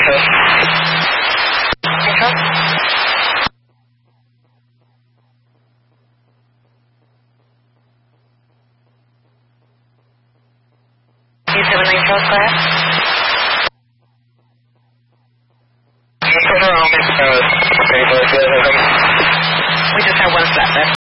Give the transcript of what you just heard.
Control. 279 Charles, go ahead. We just have one flatbed.